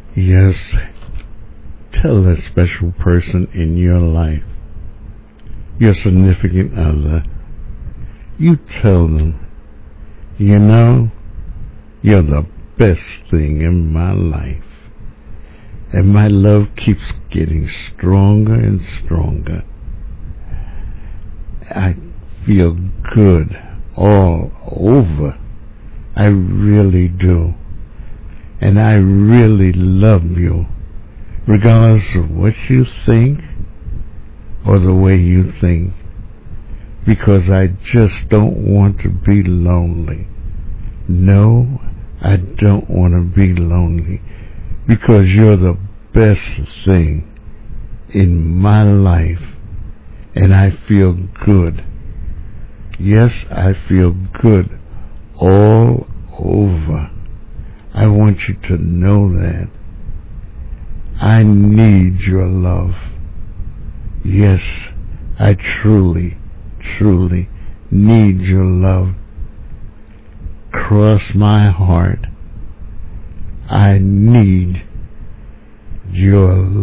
Yes, tell that special person in your life, your significant other, you tell them, you know, you're the best thing in my life. And my love keeps getting stronger and stronger. I feel good all over. I really do. And I really love you, regardless of what you think or the way you think, because I just don't want to be lonely. No, I don't want to be lonely, because you're the best thing in my life, and I feel good. Yes, I feel good all over. I want you to know that. I need your love. Yes, I truly, truly need your love. Cross my heart. I need your love.